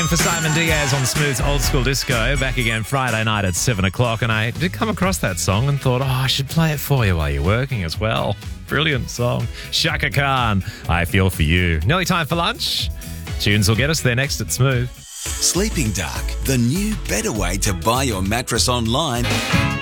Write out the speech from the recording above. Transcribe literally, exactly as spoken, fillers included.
For Simon Diaz on Smooth's Old School Disco, back again Friday night at seven o'clock. And I did come across that song and thought, oh, I should play it for you while you're working as well. Brilliant song. Shaka Khan, I Feel For You. Nearly time for lunch. Tunes will get us there next at Smooth. Sleeping Dark, the new better way to buy your mattress online.